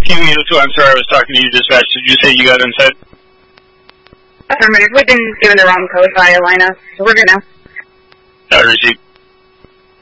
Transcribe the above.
QE02, I'm sorry, I was talking to you, dispatch. Did you say you got inside? Affirmative. We've been given the wrong code by Alina, so we're good now. Received.